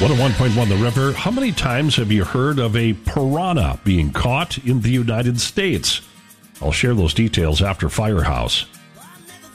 101.1 The River. How many times have you heard of a piranha being caught in the United States? I'll share those details after Firehouse.